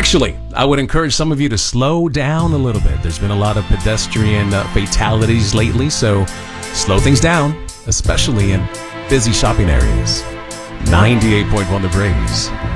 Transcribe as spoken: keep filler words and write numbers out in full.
Actually, I would encourage some of you to slow down a little bit. There's been a lot of pedestrian uh, fatalities lately, so slow things down, especially in busy shopping areas. ninety-eight point one The Breeze.